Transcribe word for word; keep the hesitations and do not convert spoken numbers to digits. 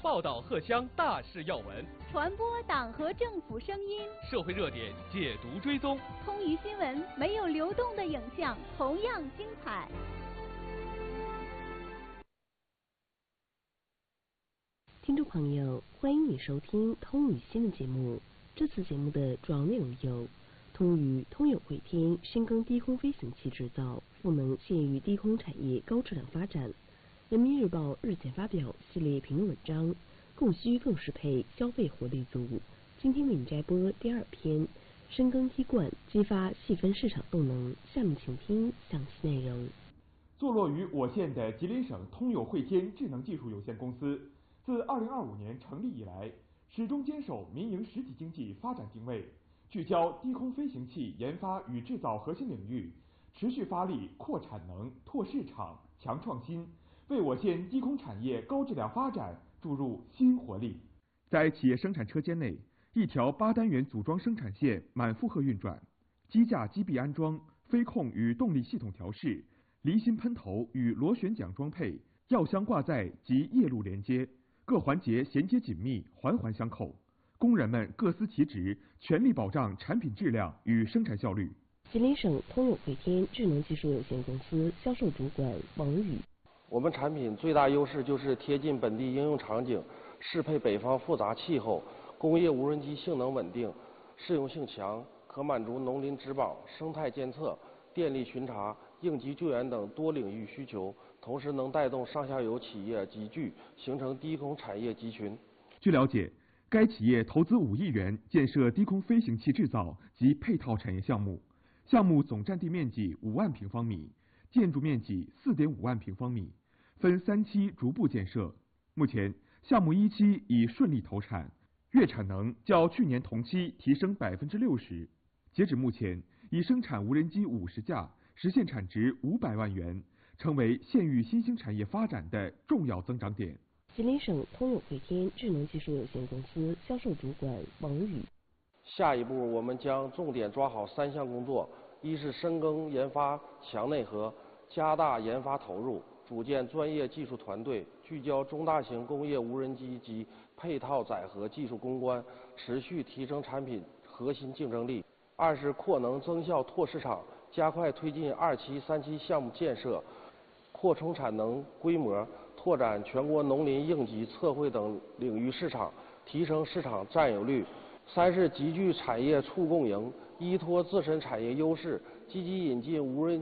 报道荷枪大事要闻， 传播党和政府声音， 社会热点解读追踪。 通舆新闻没有流动的影像，同样精彩。 听众朋友，欢迎你收听通舆新闻节目。这次节目的主要内容有：通舆通有汇天深耕低空飞行器制造，赋能县域低空产业高质量发展。人民日报日前发表系列评论文章，供需更适配消费活力足。今天为你摘播第二篇，深耕低灌，激发细分市场动能。下面请听详细内容。 坐落于我县的吉林省通有汇天智能技术有限公司，自二零二五年成立以来，始终坚守民营实体经济发展定位，聚焦低空飞行器研发与制造核心领域，持续发力扩产能、拓市场、强创新，为我县低空产业高质量发展注入新活力。在企业生产车间内，一条八单元组装生产线满负荷运转，机架机臂安装、飞控与动力系统调试、离心喷头与螺旋桨装配、药箱挂载及液路连接，各环节衔接紧密，环环相扣。工人们各司其职，全力保障产品质量与生产效率。 吉林省通有汇天智能技术有限公司销售主管王宇。 我们产品最大优势就是贴近本地应用场景，适配北方复杂气候。工业无人机性能稳定，适用性强，可满足农林植保、生态监测、电力巡查、应急救援等多领域需求，同时能带动上下游企业集聚，形成低空产业集群。 据了解，该企业投资五亿元建设低空飞行器制造及配套产业项目，项目总占地面积五万平方米，建筑面积四点五万平方米，分三期逐步建设。目前，项目一期已顺利投产，月产能较去年同期提升百分之六十。截止目前，已生产无人机五十架，实现产值五百万元，成为县域新兴产业发展的重要增长点。 吉林省通有汇天智能技术有限公司销售主管王宇。 下一步，我们将重点抓好三项工作：一是深耕研发强内核，加大研发投入，组建专业技术团队，聚焦中大型工业无人机及配套载荷技术攻关，持续提升产品核心竞争力；二是扩能增效拓市场，加快推进二期、三期项目建设，扩充产能规模，拓展全国农林应急、测绘等领域市场，提升市场占有率；三是集聚产业促共赢，依托自身产业优势，积极引进无人